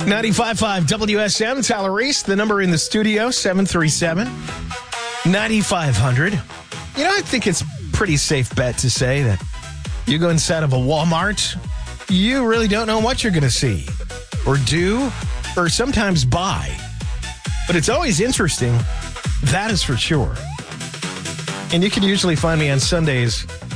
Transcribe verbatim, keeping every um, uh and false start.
ninety-five point five W S M, Tyler Reese. The number in the studio, seven three seven, nine five hundred. You know, I think it's a pretty safe bet to say that you go inside of a Walmart, you really don't know what you're going to see or do or sometimes buy. But it's always interesting. That is for sure. And you can usually find me on Sundays